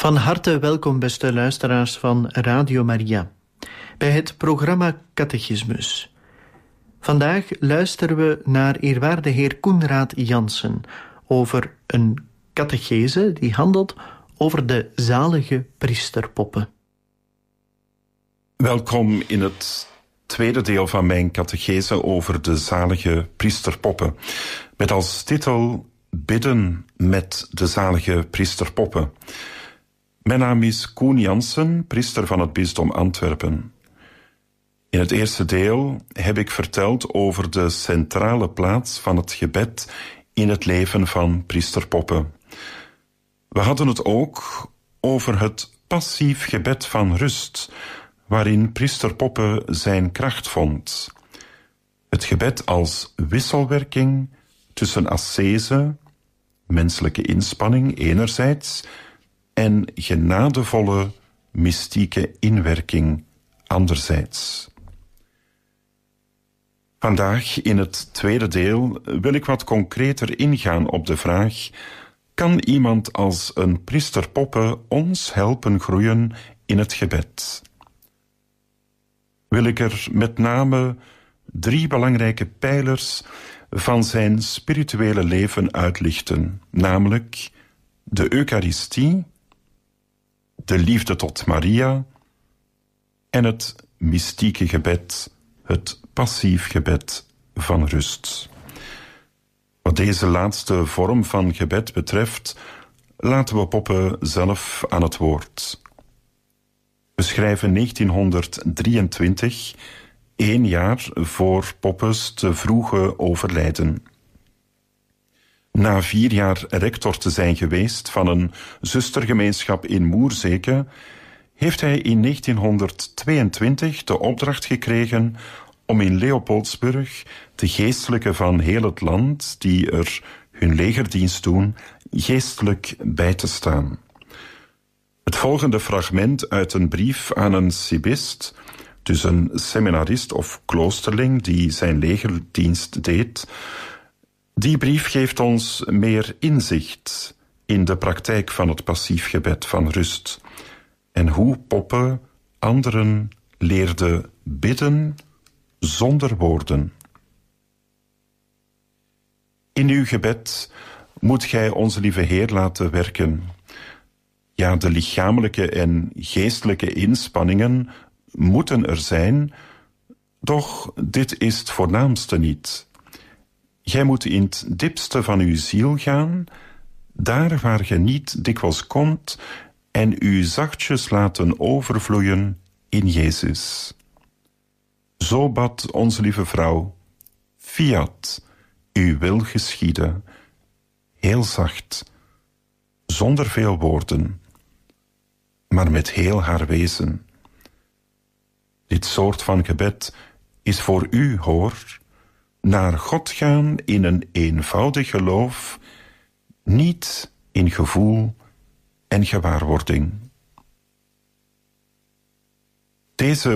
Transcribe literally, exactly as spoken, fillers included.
Van harte welkom, beste luisteraars van Radio Maria, bij het programma Catechismus. Vandaag luisteren we naar eerwaarde heer Koenraad Jansen over een catechese die handelt over de zalige priesterpoppen. Welkom in het tweede deel van mijn catechese over de zalige priesterpoppen, met als titel Bidden met de zalige priesterpoppen. Mijn naam is Koen Jansen, priester van het bisdom Antwerpen. In het eerste deel heb ik verteld over de centrale plaats van het gebed in het leven van priesterpoppen. We hadden het ook over het passief gebed van rust, waarin priesterpoppen zijn kracht vond. Het gebed als wisselwerking tussen ascese, menselijke inspanning enerzijds, en genadevolle mystieke inwerking anderzijds. Vandaag in het tweede deel wil ik wat concreter ingaan op de vraag: kan iemand als een priesterpoppe ons helpen groeien in het gebed? Wil ik er met name drie belangrijke pijlers van zijn spirituele leven uitlichten, namelijk de Eucharistie, de liefde tot Maria en het mystieke gebed, het passief gebed van rust. Wat deze laatste vorm van gebed betreft, laten we Poppe zelf aan het woord. We schrijven negentienhonderddrieëntwintig, één jaar voor Poppes te vroege overlijden. Na vier jaar rector te zijn geweest van een zustergemeenschap in Moerzeke, heeft hij in negentienhonderdtweeëntwintig de opdracht gekregen om in Leopoldsburg de geestelijken van heel het land, die er hun legerdienst doen, geestelijk bij te staan. Het volgende fragment uit een brief aan een cibist, dus een seminarist of kloosterling die zijn legerdienst deed, die brief geeft ons meer inzicht in de praktijk van het passief gebed van rust en hoe Poppe anderen leerde bidden zonder woorden. In uw gebed moet gij onze lieve Heer laten werken. Ja, de lichamelijke en geestelijke inspanningen moeten er zijn, doch dit is het voornaamste niet. Gij moet in het diepste van uw ziel gaan, daar waar ge niet dikwijls komt, en u zachtjes laten overvloeien in Jezus. Zo bad onze lieve vrouw: Fiat, uw wil geschieden. Heel zacht, zonder veel woorden, maar met heel haar wezen. Dit soort van gebed is voor u, hoor, naar God gaan in een eenvoudig geloof, niet in gevoel en gewaarwording. Deze